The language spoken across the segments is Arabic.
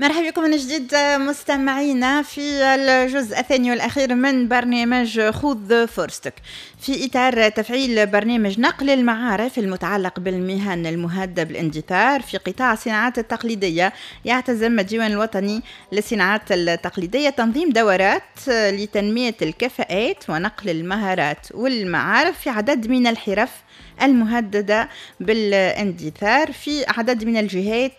مرحبا بكم من جديد مستمعينا في الجزء الثاني والأخير من برنامج خذ فرصتك، في إطار تفعيل برنامج نقل المعارف المتعلق بالمهن المهددة بالاندثار في قطاع الصناعات التقليدية. يعتزم الديوان الوطني للصناعات التقليدية تنظيم دورات لتنمية الكفاءات ونقل المهارات والمعارف في عدد من الحرف المهددة بالاندثار في عدد من الجهات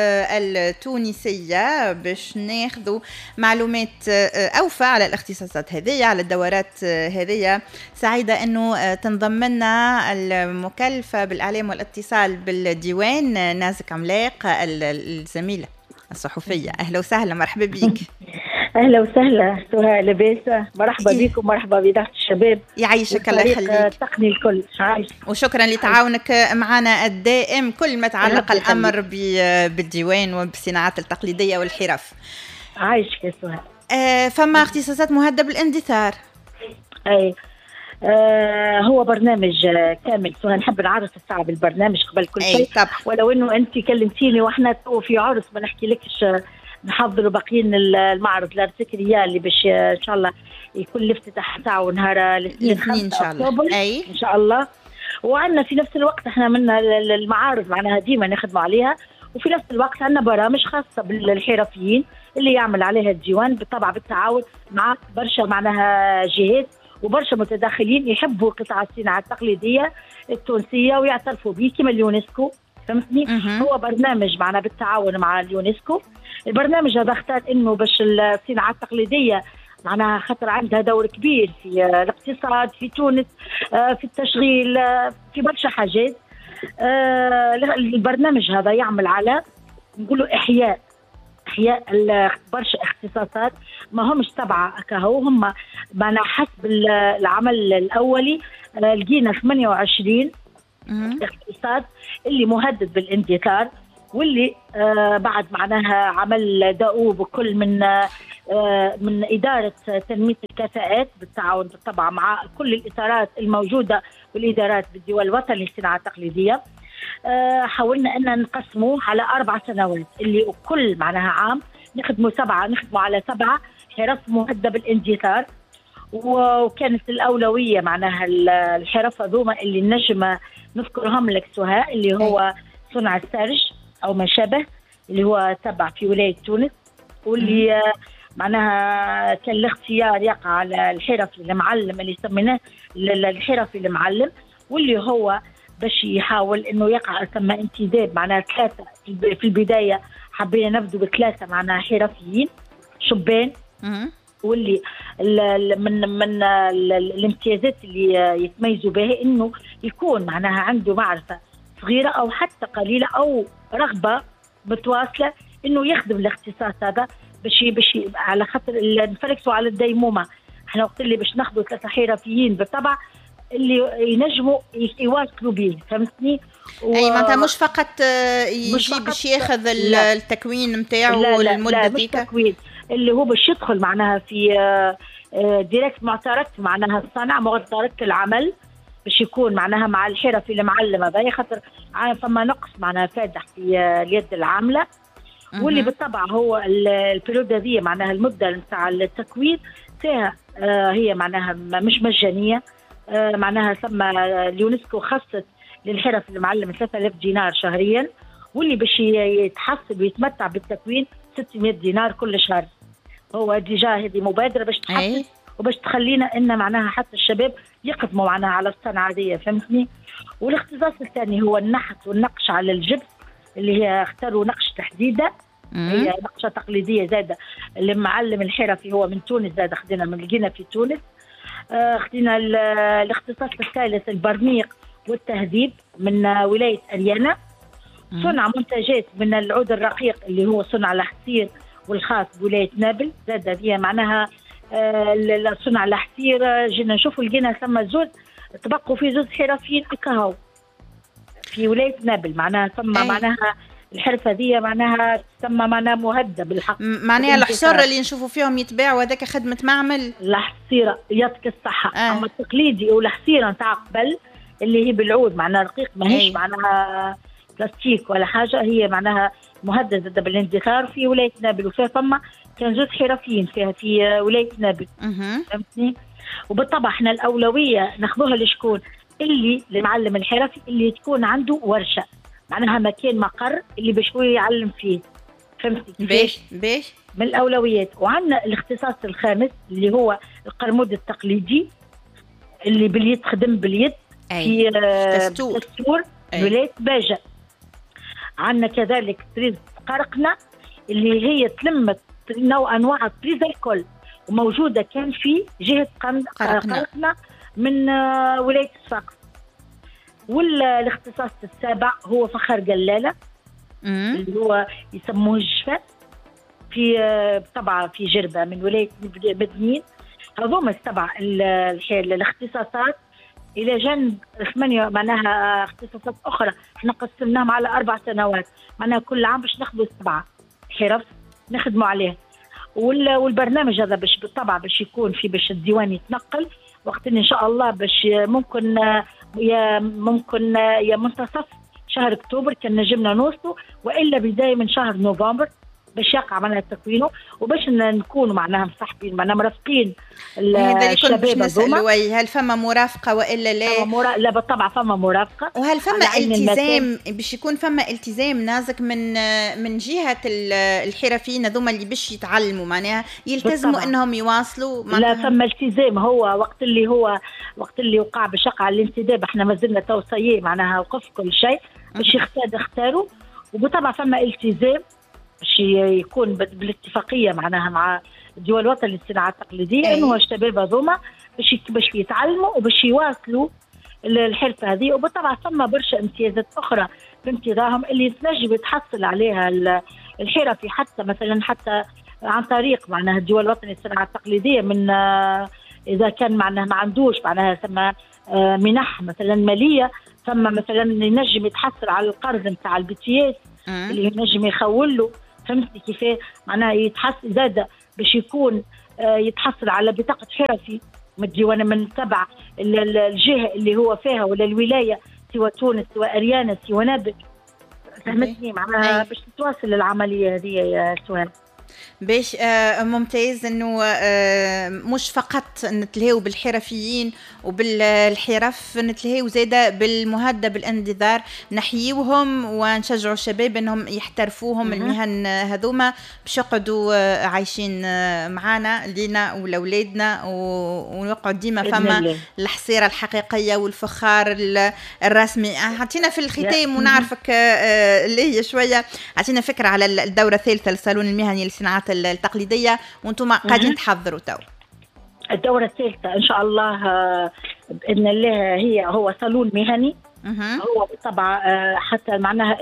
التونسية، باش ناخذوا معلومات أوفى على الاختصاصات هذه، على الدورات هذه. سعيدة أنه تنضم لنا المكلفة بالإعلام والاتصال بالديوان نازك عملاق الزميلة الصحفية. أهلا وسهلا، مرحبا بك. اهلا وسهلا سهى، لاباس؟ مرحبا بكم، مرحبا بإذاعة الشباب. يعيشك، الله يخليك. التقني الكل عايش. وشكرا لتعاونك معنا الدائم كل ما تعلق الامر بالديوان وبالصناعات التقليديه والحرف. عايشك يا سهى. فما اختصاصات مهدده بالاندثار. اي هو برنامج كامل سهى. نحب نعرف الساعه بالبرنامج قبل كل شيء، ولو انه انت كلمتيني واحنا في عرس ما نحكي لكش نحضروا باقيين المعرض الارتكريه اللي باش ان شاء الله يكون الافتتاح تاعو نهار الاثنين ان شاء الله. اي ان شاء الله. وعندنا في نفس الوقت احنا من المعارض معناها ديما نخدموا عليها، وفي نفس الوقت عندنا برامج خاصه بالحرفيين اللي يعمل عليها الديوان بالطبع بالتعاون مع برشا معناها جهات وبرشا متداخلين يحبوا قطاع الصناعه التقليديه التونسيه ويعترفوا به كما اليونسكو. فهمتني؟ هو برنامج معنا بالتعاون مع اليونسكو. البرنامج هذا اختار انه باش الصناعه التقليديه معناها خاطر عندها دور كبير في الاقتصاد في تونس، في التشغيل، في برشا حاجات. البرنامج هذا يعمل على نقولوا احياء برشا اختصاصات ما همش تبعه كهو، هم معنا حسب العمل الاولي لقينا 28 اقتصاد اللي مهدد بالاندثار، واللي بعد معناها عمل دؤوب وكل من إدارة تنمية الكفاءات بالتعاون بالطبع مع كل الإطارات الموجودة والإدارات بالديوان الوطني للصناعة التقليدية. حاولنا أن نقسموه على 4 سنوات، اللي كل معناها عام نخدموا على 7 حرف مهددة بالاندثار. وكانت الأولوية معناها الحرف هذوما اللي نجم نذكرهم لك سهى، اللي هو صنع السرج أو ما شابه، اللي هو تبع في ولاية تونس، واللي معناها كان الاختيار يقع على الحرف المعلم اللي سميناه الحرف المعلم، واللي هو باش يحاول انه يقع ثم انتداب معناها 3 في البداية. حبينا نبدو ب3 معناها حرفيين شبان، واللي من الامتيازات اللي يتميزوا بها انه يكون معناها عنده معرفة صغيرة او حتى قليلة او رغبة متواصلة انه يخدم الاختصاص هذا باش على خاطر نفركسوا على الديمومة. احنا وقت اللي باش ناخذوا 3 حرفيين بالطبع اللي ينجموا يواصلوا به. فهمتني؟ اي معناتها مش فقط يجي باش ياخذ التكوين نتاعو للمده ديك، التكوين اللي هو باش يدخل معناها في ديريكت معترك معناها الصنع معترك العمل، باش يكون معناها مع الحرف المعلمه هذا، خاطر فما نقص معناها فادح في اليد العامله. واللي بالطبع هو البريود هذه معناها المده نتاع التكوين فيها هي معناها مش مجانيه، معناها ثم اليونسكو خصت للحرف المعلم 3000 دينار شهريا، واللي باش يتحصل ويتمتع بالتكوين 600 دينار كل شهر. هو ديجا هذه مبادره باش تحصل وباش تخلينا ان معناها حتى الشباب يقدموا معناها على الصنعه هذه. فهمتني؟ والاختصاص الثاني هو النحت والنقش على الجبس، اللي هي اختاروا نقش تحديدا، هي نقشه تقليديه زاده. المعلم الحرفي هو من تونس، زاده خدينا من لقينا في تونس. خدينا الاختصاص الثالث البرميق والتهذيب من ولايه اريانا. صنع منتجات من العود الرقيق اللي هو صنع الحصير والخاص بولايه نابل، زاده هي معناها صنع الحصير. جينا نشوفوا لقينا ثم زوز تبقوا في زوز حرفيين هكاهو في ولايه نابل، معناها ثم معناها الحرفه دي معناها تسمى معناها مهدده بالحق. معناها الحصر اللي نشوفوا فيهم يتباعوا هذاك خدمه معمل الحصيره يعطيك الصحه. اما التقليدي والحصيره نتاع قبل اللي هي بالعود معناها رقيق، ماهيش معناها بلاستيك ولا حاجه، هي معناها مهدده بالاندثار في ولايه نابل، وفيها فما كان زوج حرفيين فيها في ولايه نابل. فهمتني؟ وبالطبع احنا الاولويه ناخذوها لشكون؟ اللي المعلم الحرفي اللي تكون عنده ورشه، معناها مكان مقر اللي باش هو يعلم فيه. فهمتي؟ باش من الاولويات. وعندنا الاختصاص الخامس اللي هو القرمود التقليدي اللي باليد، خدم باليد في دستور ولايه باجه. عندنا كذلك طريز قرقنه اللي هي تلمت انواع الطريز الكل، وموجوده كان في جهه قرقنه من ولايه الصقر. والاختصاص السابع هو فخر جلاله اللي هو يسموه الجفاء في طبعا في جربه من ولايه مدنين. هذوما السبع الاختصاصات الى جانب 8 معناها اختصاصات اخرى احنا قسمناهم على 4 سنوات، معناها كل عام باش ناخذوا 7 حرف نخدموا عليه. والبرنامج هذا باش بالطبع باش يكون في باش الديوان يتنقل وقت ان شاء الله باش ممكن يا منتصف شهر اكتوبر كان نجمنا نوصلوا، والا بدايه من شهر نوفمبر باش يقع معنا تكوينه، وباش نكونوا معناها مصاحبين معناها مرافقين الشباب هذوما. هل فما مرافقه والا لا؟ لا بالطبع فما مرافقه. وهل فما التزام باش يكون فما التزام نازك من جهه الحرفيين هذوما اللي باش يتعلموا معناها يلتزموا بالطبع انهم يواصلوا؟ لا فما التزام. هو وقت اللي وقع باش يقع الانتداب احنا مازلنا توصيه معناها وقف كل شيء باش يختاروا، وبالطبع فما التزام باش يكون بالاتفاقيه معناها مع الدول الوطني للصناعه التقليديه انه الشباب هذوما باش يتعلموا وباش يواصلوا الحرفه هذه. وبالطبع ثم برشا امتيازات اخرى في انتظارهم اللي تنجم يتحصل عليها الحرفي، حتى مثلا حتى عن طريق معناها الدول الوطني للصناعه التقليديه، من اذا كان معناها ما عندوش معناها ثم منح مثلا ماليه، ثم مثلا ينجم يتحصل على القرض نتاع البي اللي ينجم يخول له. فهمتي كيف معناها يتحصل زاد باش يكون يتحصل على بطاقه حرفي من الديوان من تبع الجهه اللي هو فيها ولا الولايه، سواء تونس سواء اريانا سواء نابل. فهمتني معناها باش تتواصل العمليه هذه يا سهام. باش ممتاز انه مش فقط نتلهيو بالحرفيين وبالحرف، نتلهيو زاده بالمهدة بالانذار، نحيوهم ونشجعوا الشباب انهم يحترفوهم المهن هذوما باش يقعدوا عايشين معنا لينا ولاولادنا، ونقعد ديما فما الحصيره الحقيقيه والفخار الرسمي. عطينا في الختام ونعرفك اللي هي شويه، عطينا فكره على الدوره الثالثه للصالون المهني للصناعات التقليديه وانتم قاعدين تحضروا تو. الدورة الثالثة إن شاء الله بإذن الله هو صالون مهني. هو بالطبع حتى معناها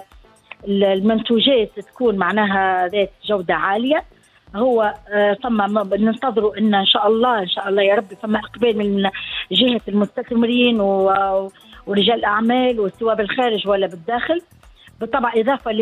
المنتوجات تكون معناها ذات جودة عالية. هو ثم ننتظروا إن شاء الله يا رب ثم إقبال من جهة المستثمرين ورجال الأعمال وسواء بالخارج ولا بالداخل. بالطبع إضافة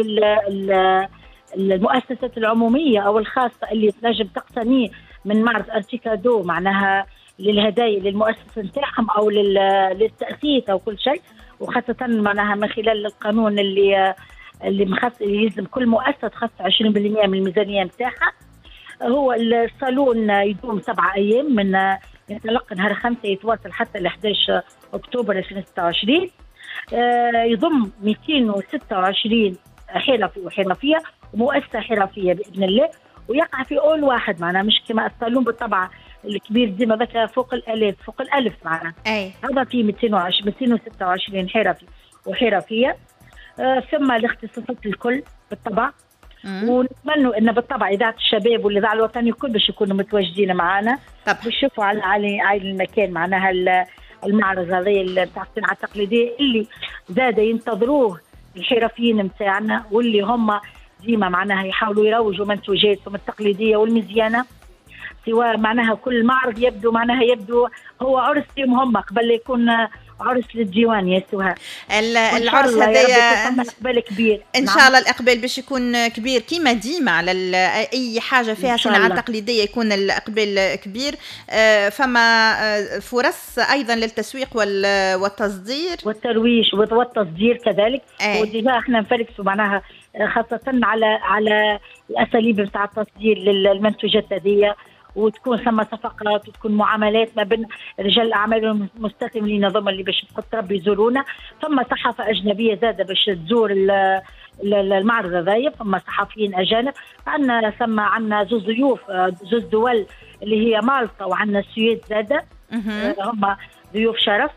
المؤسسات العمومية أو الخاصة اللي تنجم تقتني من معرض ارتيكادو معناها للهدايا للمؤسسة نتاعهم أو للتأسيس أو كل شيء، وخاصة معناها من خلال القانون اللي يلزم كل مؤسسة تخصص 20% من الميزانية نتاعها. هو الصالون يدوم 7 أيام من ينطلق نهار 5 يتواصل حتى ل 11 أكتوبر 2026. يضم 226 حرفي وحرفية ومؤسسة حرفية بإذن الله، ويقع في أول واحد معنا مش كما الصالون بالطبع الكبير ديما ذاك فوق الألف معنا. هذا في 226 حرفي وحرفية. ثم الاختصاصات الكل بالطبع. ونتمنوا ان بالطبع اذاعه الشباب والاذاعه الوطنيه الكل باش يكونوا متواجدين معنا باش يشوفوا على المكان معناها المعرض هذا تاع الصناعه التقليديه اللي زاد ينتظروه الحرفيين نتاعنا، واللي هم ديما معناها يحاولوا يروجوا منتوجاتهم التقليديه والمزيانه. سواء معناها كل معرض يبدو هو عرس لهم هم قبل يكون عرس للديوان يا سهى. العرس هذايا اقبال كبير ان شاء الله. الاقبال باش يكون كبير كيما ديما على اي حاجه فيها صناعه تقليديه يكون الاقبال كبير. فما فرص ايضا للتسويق والتصدير والترويج والتصدير كذلك. وديما احنا نفركسوا معناها خاصة على الأساليب بتاع التصدير للمنتوجات هذه، وتكون ثم صفقات وتكون معاملات ما بين رجال الاعمال والمستثمرين ضمن اللي باش تربي يزورونا. ثم صحافه اجنبيه زاده باش تزور المعرض هذايا، ثم صحفيين اجانب. عندنا زوز ضيوف، زوز دول اللي هي مالطا وعندنا السويد زاده، هم ضيوف شرف.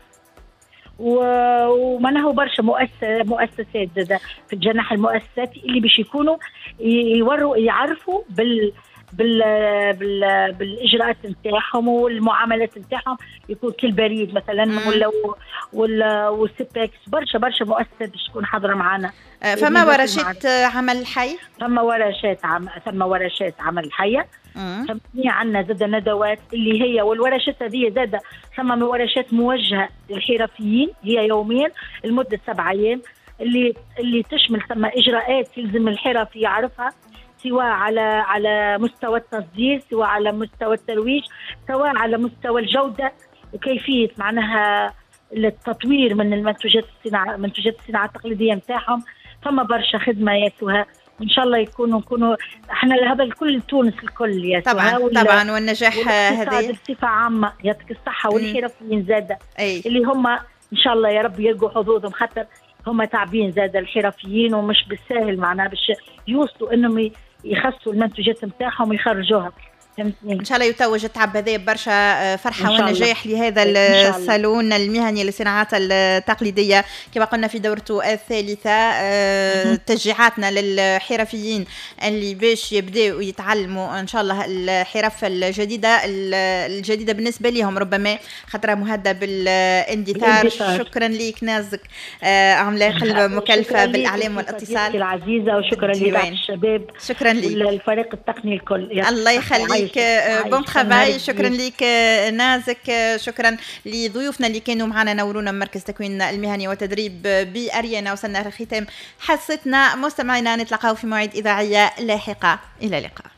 ومنه برشا مؤسسات زاده في الجناح المؤسساتي اللي باش يكونوا يعرفوا بالاجراءات نتاعهم والمعاملات نتاعهم، يكون كل بريد مثلا ولا والسيبكس، برشا مؤسسات باش تكون حاضره معنا. فما ورشات عمل حي، ثم ورشات عمل حيه. عندنا زاد ندوات اللي هي، والورشات هذه زاد ثم ورشات موجهه للحرفيين، هي يوميا لمده 7 أيام، اللي تشمل ثم اجراءات يلزم الحرفي يعرفها، سواء على مستوى التصدير، سواء على مستوى الترويج، سواء على مستوى الجودة، وكيفية معناها التطوير من منتوجات الصناعة التقليدية نتاعهم. ثم برشا خدمة يا سهى، وإن شاء الله نكونوا احنا هذا الكل تونس الكل يا سهى. طبعا والنجاح هذه بصفة عامة، يعطيك الصحة. والحرفيين زادة اللي هم إن شاء الله يا رب يلقوا حظوظهم، خاطر هم تعبين زاد الحرفيين، ومش بالساهل معناها باش يوصلوا انهم يخصوا المنتوجات نتاعهم ويخرجوها. ان شاء الله يتوج التعب هذا برشا فرحه ونجاح لهذا الصالون المهني للصناعات التقليديه كما قلنا في دورته الثالثه. تشجيعاتنا للحرفيين اللي باش يبداوا يتعلموا ان شاء الله الحرف الجديده بالنسبه لهم، ربما خطره مهدده بالاندثار. شكرا لك نازك، عملاق المكلفه بالاعلام والاتصال العزيزه، وشكرا للشباب، شكرا لك والفريق التقني الكل. الله يخليك، بون ترافاي. شكرا لك نازك، شكرا لضيوفنا اللي كانوا معنا نورونا من مركز تكوين المهني والتدريب بأريانا. وصلنا لختام حصتنا مستمعينا، نتلاقاو في موعد إذاعية لاحقة، إلى اللقاء.